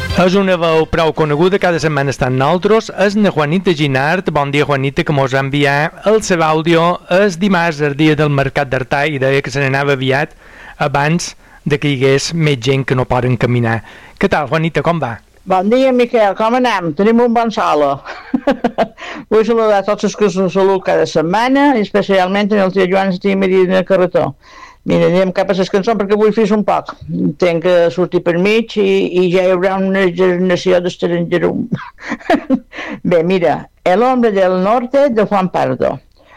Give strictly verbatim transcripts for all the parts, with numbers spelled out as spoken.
És una veu prou coneguda, cada setmana està amb nosaltres, és na Juanita Ginart. Bon dia, Juanita, que mos ha enviat el seu àudio el dimarts, el dia del Mercat d'Artà, i deia que se n'anava aviat abans de que hi hagués més gent que no poden caminar. Què tal, Juanita, com va? Bon dia, Miquel, com anem? Tenim un bon solo. Vull saludar tots els que us saludo cada setmana, i especialment el tia Joan i el Maria de Carretó. Mira, anem cap a les cançons perquè vull fer un poc. Tenc que sortir per mig i, i ja hi haurà una generació d'estrangerum. Bé, mira, El hombre del norte de Juan Pardo.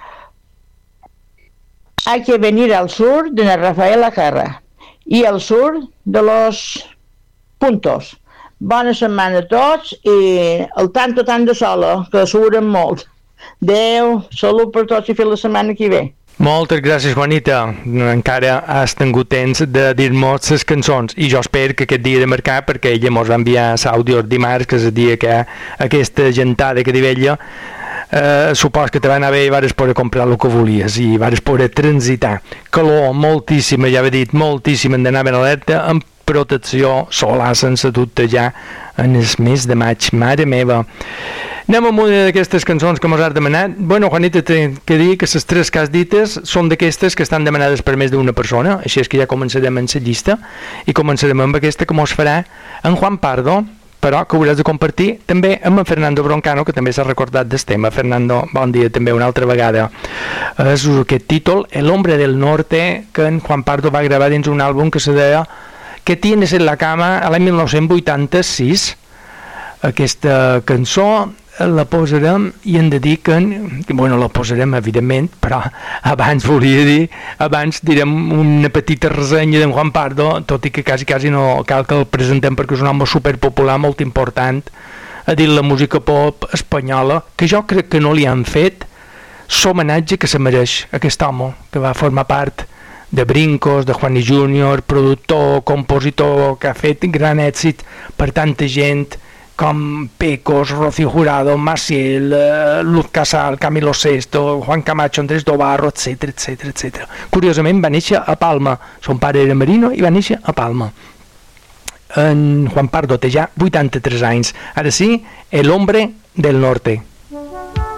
Hay que venir al sur de Rafael Acarra i al sur de los puntos. Bona setmana a tots i el tanto tant de solo, que suren molt. Adéu, salut per tots i fins la setmana que ve. Moltes gràcies, Juanita. Encara has tingut temps de dir-nos les cançons i jo espero que aquest dia de mercat, perquè ella mos va enviar l'àudio dimarts, que és el dia que aquesta gentada que di vella, eh, supos que te va anar bé i vares poder comprar el que volies i vares poder transitar. Calor, moltíssima, ja he dit, moltíssima, hem d'anar ben alerta, amb protecció solar sense dubte ja en el mes de maig, mare meva. Anem amb una d'aquestes cançons que mos has demanat. Bueno, Juanita, tinc que dir que les tres que has dites són d'aquestes que estan demanades per més d'una persona, així és que ja començarem en la llista i començarem amb aquesta que mos farà en Juan Pardo, però que hauràs de compartir també amb en Fernando Broncano, que també s'ha recordat del tema. Fernando, bon dia també una altra vegada. És aquest títol, El hombre del norte, que en Juan Pardo va gravar dins un àlbum que se deia Que tienes en la cama a l'any mil nou-cents vuitanta-sis. Aquesta cançó la posarem i hem de dir que, bueno, la posarem evidentment, però abans volia dir, abans direm una petita ressenya d'en Juan Pardo, tot i que quasi quasi no cal que el presentem perquè és un home superpopular, molt important a dir la música pop espanyola, que jo crec que no li han fet l'homenatge que se mereix aquest home, que va formar part de Brincos, de Juani júnior, productor, compositor, que ha fet gran èxit per tanta gent com Pecos, Rocío Jurado, Maciel, eh, Luz Casal, Camilo Sesto, Juan Camacho, Andrés Dobarro, etcètera, etcètera, etcètera. Curiosament va néixer a Palma, son pare era marino i va néixer a Palma. En Juan Pardo té ja vuitanta-tres anys. Ara sí, El hombre del norte.